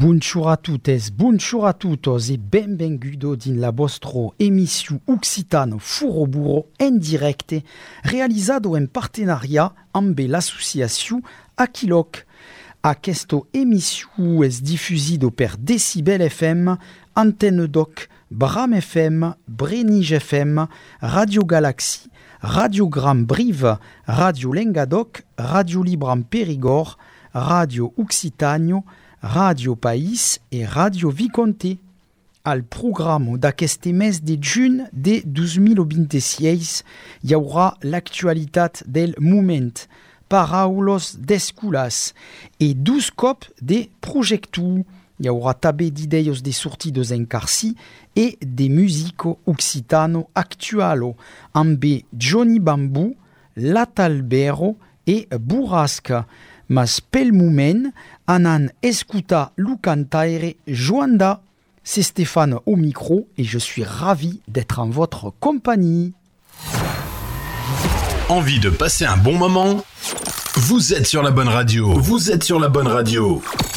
Bonjour a tuttes, bonjour a tutos e benvengudo din la vostro emissio Occitano Furo Burro en directe realizado en partenariat amb l'associació Aquiloc. Aquesto emissio es difusido per Decibel FM, Antenne Doc, Bram FM, Brenige FM, Radio Galaxy, Radiogram Brive, Radio Lengadoc, Radio Libram Périgord, Radio Occitano, Radio País e Radio Viconte. Al programa d'aquest mes de juny de 2026 hi haurà l'actualitat del moment, paraules d'escolas e dos cops de projectu. Hi haurà també d'idees de sortides en carcí e de musico occitano actualo amb Johnny Bambú, Latalbero e Burrasca. Mas pel moment, anan escuta le cantaire Joanda. C'est Stéphane au micro et je suis ravi d'être en votre compagnie. Envie de passer un bon moment ? Vous êtes sur la bonne radio. Vous êtes sur la bonne radio.